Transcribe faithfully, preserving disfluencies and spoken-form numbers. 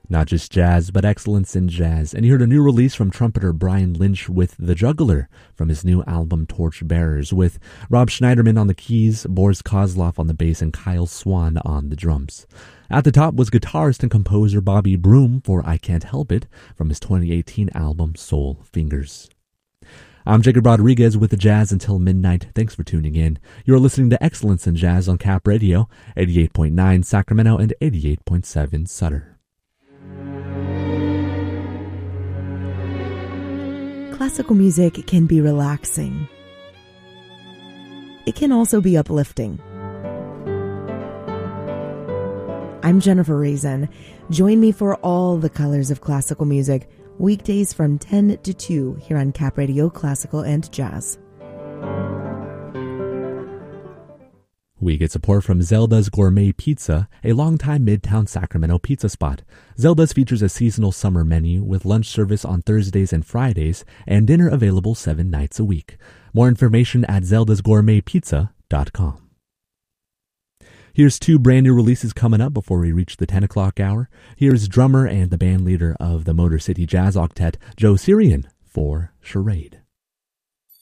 Not just jazz, but excellence in jazz. And you heard a new release from trumpeter Brian Lynch with The Juggler from his new album Torchbearers, with Rob Schneiderman on the keys, Boris Kozlov on the bass, and Kyle Swan on the drums. At the top was guitarist and composer Bobby Broom for I Can't Help It from his twenty eighteen album Soul Fingers. I'm Jacob Rodriguez with the Jazz Until Midnight. Thanks for tuning in. You're listening to Excellence in Jazz on Cap Radio, eighty-eight point nine Sacramento and eighty-eight point seven Sutter. Classical music can be relaxing. It can also be uplifting. I'm Jennifer Raisin. Join me for all the colors of classical music, weekdays from ten to two here on Cap Radio Classical and Jazz. We get support from Zelda's Gourmet Pizza, a longtime Midtown Sacramento pizza spot. Zelda's features a seasonal summer menu with lunch service on Thursdays and Fridays and dinner available seven nights a week. More information at zeldas gourmet pizza dot com. Here's two brand new releases coming up before we reach the ten o'clock hour. Here's drummer and the band leader of the Motor City Jazz Octet, Joe Sirian, for Charade.